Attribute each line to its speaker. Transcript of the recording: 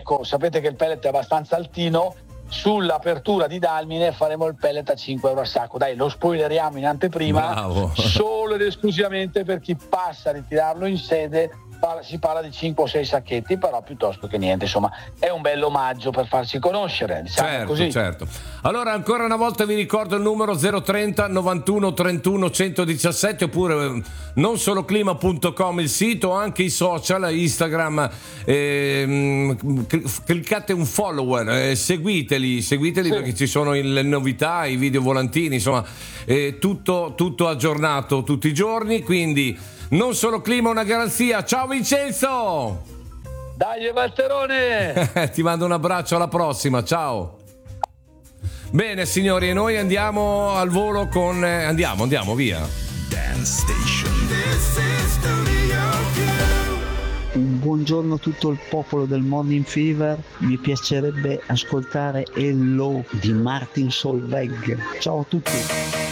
Speaker 1: ecco, sapete che il pellet è abbastanza altino. Sull'apertura di Dalmine faremo il pellet a 5 euro a sacco. Dai, lo spoileriamo in anteprima.
Speaker 2: Bravo.
Speaker 1: Solo ed esclusivamente per chi passa a ritirarlo in sede. Si parla di 5 o 6 sacchetti, però piuttosto che niente, insomma, è un bel omaggio per farsi conoscere, diciamo.
Speaker 2: Certo,
Speaker 1: così.
Speaker 2: certo. Allora, ancora una volta vi ricordo il numero 030 91 31 117, oppure nonsoloclima.com il sito, anche i social, Instagram, cliccate un follower, seguiteli sì. Perché ci sono le novità, i video volantini, insomma, tutto aggiornato tutti i giorni, quindi Non Solo Clima, una garanzia. Ciao Vincenzo!
Speaker 1: Dai Valterone!
Speaker 2: Ti mando un abbraccio, alla prossima, ciao! Bene signori, noi andiamo al volo con... Andiamo, via!
Speaker 3: Dance Station.
Speaker 4: Buongiorno a tutto il popolo del Morning Fever, mi piacerebbe ascoltare Hello di Martin Solveig. Ciao a tutti!